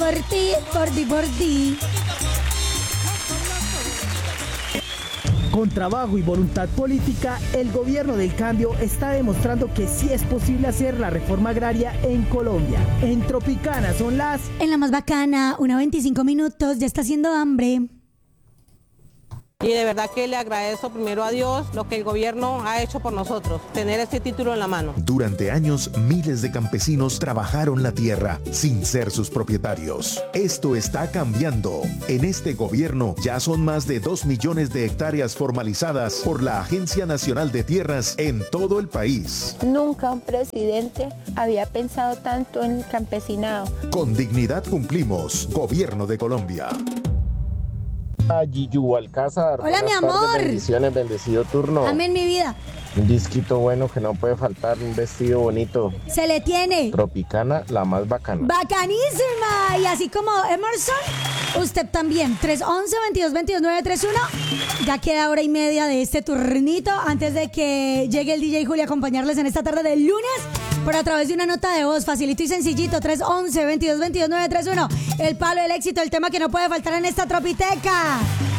por ti. Con trabajo y voluntad política, el gobierno del cambio está demostrando que sí es posible hacer la reforma agraria en Colombia. En Tropicana son las... En la más bacana, 1:25 minutos, ya está haciendo hambre. Y de verdad que le agradezco primero a Dios lo que el gobierno ha hecho por nosotros, tener este título en la mano. Durante años, miles de campesinos trabajaron la tierra sin ser sus propietarios. Esto está cambiando. En este gobierno ya son más de 2 millones de hectáreas formalizadas por la Agencia Nacional de Tierras en todo el país. Nunca un presidente había pensado tanto en el campesinado. Con dignidad cumplimos. Gobierno de Colombia. A Yiyu Alcázar. Hola, Buenas mi amor. tardes, bendiciones, bendecido turno. Amén, mi vida. Un disquito bueno que no puede faltar, un vestido bonito. Se le tiene. Tropicana, la más bacana. ¡Bacanísima! Y así como Emerson, usted también. 311-2222-931. Ya queda hora y media de este turnito antes de que llegue el DJ Julio a acompañarles en esta tarde del lunes. Pero a través de una nota de voz, facilito y sencillito, 311-2222-931. El palo del éxito, el tema que no puede faltar en esta tropiteca.